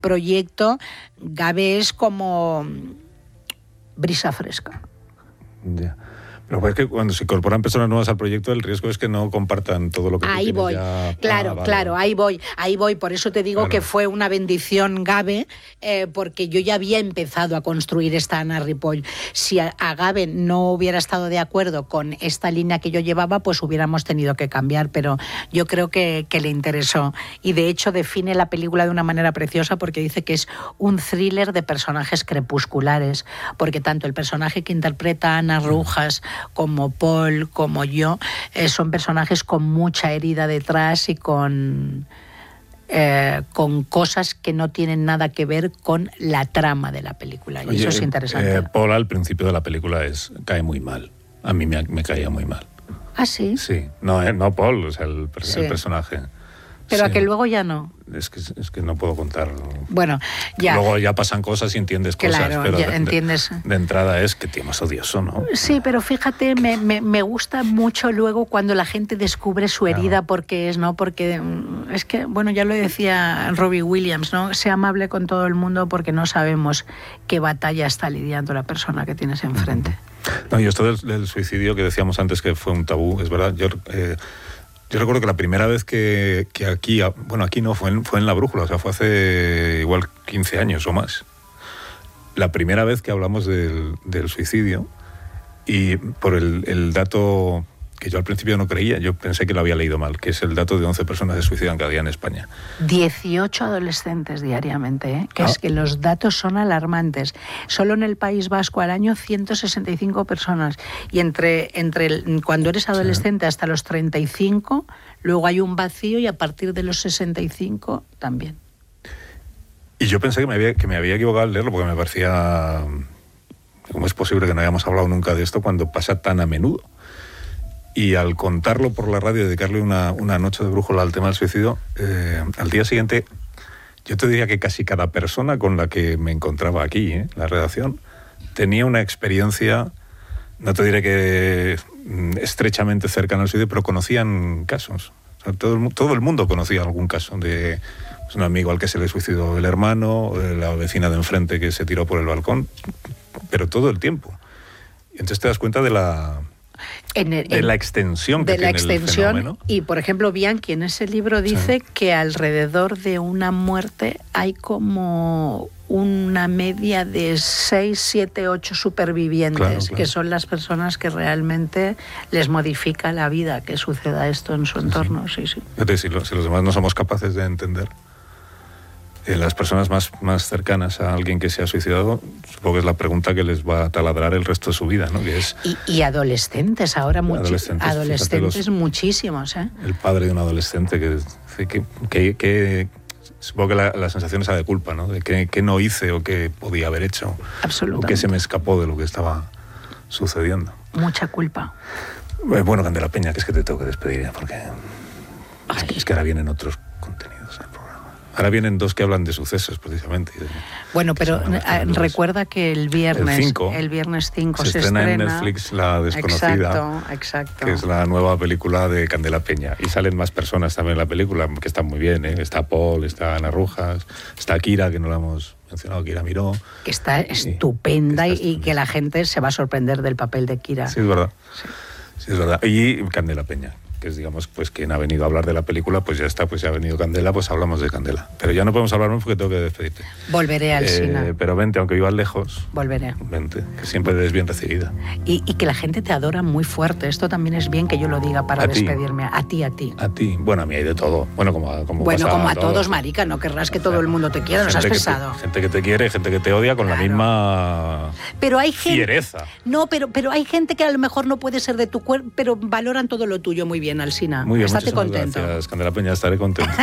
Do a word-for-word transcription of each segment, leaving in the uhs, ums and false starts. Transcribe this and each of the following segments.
proyecto, Gabe es como brisa fresca. Ya. Yeah. Pero es que cuando se incorporan personas nuevas al proyecto, el riesgo es que no compartan todo lo que tú ahí voy. Ya... Claro, ah, vale. claro, ahí voy, ahí voy. Por eso te digo claro. que fue una bendición Gabe, eh, porque yo ya había empezado a construir esta Ana Ripoll. Si a, a Gabe no hubiera estado de acuerdo con esta línea que yo llevaba, pues hubiéramos tenido que cambiar, pero yo creo que, que le interesó. Y de hecho define la película de una manera preciosa porque dice que es un thriller de personajes crepusculares, porque tanto el personaje que interpreta Ana Rujas como Paul, como yo, eh, son personajes con mucha herida detrás y con, eh, con cosas que no tienen nada que ver con la trama de la película. Y Oye, eso es interesante. Eh, Paul al principio de la película es, cae muy mal. A mí me, me caía muy mal. ¿Ah, sí? Sí. No, eh, no Paul, o sea, el, sí. el personaje. Pero sí. a que luego ya no. Es que, es que no puedo contar. Bueno, ya. Luego ya pasan cosas y entiendes cosas. Claro, pero ya de, entiendes. De, de entrada es que tío más odioso, ¿no? Sí, pero fíjate, me, me, me gusta mucho luego cuando la gente descubre su herida, claro. porque es, ¿no? Porque es que, bueno, ya lo decía Robbie Williams, ¿no? Sea amable con todo el mundo porque no sabemos qué batalla está lidiando la persona que tienes enfrente. No, y esto del, del suicidio que decíamos antes que fue un tabú, es verdad. Yo... Eh, Yo recuerdo que la primera vez que, que aquí, bueno, aquí no, fue en, fue en La Brújula, o sea, fue hace igual quince años o más. La primera vez que hablamos del, del suicidio, y por el, el dato que yo al principio no creía, yo pensé que lo había leído mal, que es el dato de once personas se suicidan cada día en España. dieciocho adolescentes diariamente, ¿eh? Que ah. es que los datos son alarmantes. Solo en el País Vasco al año ciento sesenta y cinco personas. Y entre, entre el, cuando eres adolescente sí. hasta los treinta y cinco, luego hay un vacío y a partir de los sesenta y cinco también. Y yo pensé que me había, que me había equivocado al leerlo porque me parecía... ¿Cómo es posible que no hayamos hablado nunca de esto cuando pasa tan a menudo? Y al contarlo por la radio, dedicarle una, una noche de brújula al tema del suicidio, eh, al día siguiente, yo te diría que casi cada persona con la que me encontraba aquí, ¿eh? la redacción, tenía una experiencia, no te diré que estrechamente cercana al suicidio, pero conocían casos. O sea, todo, el, todo el mundo conocía algún caso de pues, un amigo al que se le suicidó el hermano, la vecina de enfrente que se tiró por el balcón, pero todo el tiempo. Y entonces te das cuenta de la... En el, de la extensión que de tiene la extensión, el fenómeno. Y por ejemplo Bianchi en ese libro dice sí. que alrededor de una muerte hay como una media de seis, siete, ocho supervivientes, claro, claro. que son las personas que realmente les modifica la vida que suceda esto en su sí, entorno. Sí. Sí, sí. Fíjate, si, lo, si los demás no somos capaces de entender, eh, las personas más, más cercanas a alguien que se ha suicidado, supongo que es la pregunta que les va a taladrar el resto de su vida, ¿no? Que es, y, y adolescentes, ahora muchi- adolescentes, adolescentes los, muchísimos. ¿eh? El padre de un adolescente que, que, que, que supongo que la, la sensación esa de culpa, ¿no? De que, que no hice o que podía haber hecho. Absolutamente. O que se me escapó de lo que estaba sucediendo. Mucha culpa. Eh, bueno, Candela Peña, que es que te tengo que despedir ya, porque es que, es que ahora vienen otros contenidos. Ahora vienen dos que hablan de sucesos, precisamente. Bueno, pero recuerda que el viernes el, cinco, el viernes cinco se, se estrena, estrena en Netflix La Desconocida, exacto, exacto. que es la nueva película de Candela Peña. Y salen más personas también en la película, que están muy bien, ¿eh? Está Paul, está Ana Rujas, está Kira, que no la hemos mencionado, Kira Miró. Que está estupenda y, está y, y que la gente se va a sorprender del papel de Kira. Sí, es verdad. Sí. Sí, es verdad. Y Candela Peña, que es, digamos, pues quien ha venido a habar de la película, pues ya está, pues ya ha venido Candela, pues hablamos de Candela. Pero ya no podemos hablar más porque tengo que despedirte. Volveré al eh, cine. Pero vente, aunque vivas lejos. Volveré. Vente, que siempre eres bien recibida. Y, y que la gente te adora muy fuerte. Esto también es bien que yo lo diga para a despedirme. Ti. A ti, a ti. A ti. Bueno, a mí hay de todo. Bueno, como a, como bueno, como a, a todos, todos, marica. No querrás que todo el mundo te quiera. Nos has pesado. Que te, gente que te quiere, gente que te odia con claro. la misma pero hay gente, fiereza. No, pero, pero hay gente que a lo mejor no puede ser de tu cuerpo, pero valoran todo lo tuyo muy bien, Alsina. Muy bien. Estate contento. Gracias, Candela Peña, estaré contento.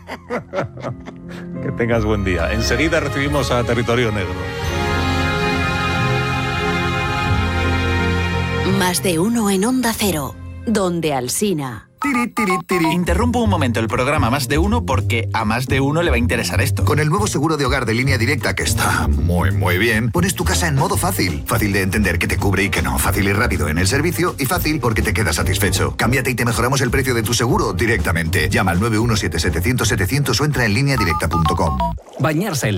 Que tengas buen día. Enseguida recibimos a Territorio Negro. Más de uno en Onda Cero, donde Alsina. Tiri, tiri, tiri. Interrumpo un momento el programa Más de Uno porque a más de uno le va a interesar esto. Con el nuevo seguro de hogar de Línea Directa, que está muy, muy bien, pones tu casa en modo fácil. Fácil de entender que te cubre y que no. Fácil y rápido en el servicio y fácil porque te quedas satisfecho. Cámbiate y te mejoramos el precio de tu seguro directamente. Llama al nueve uno siete, setecientos, setecientos o entra en línea directa punto com. Bañarse en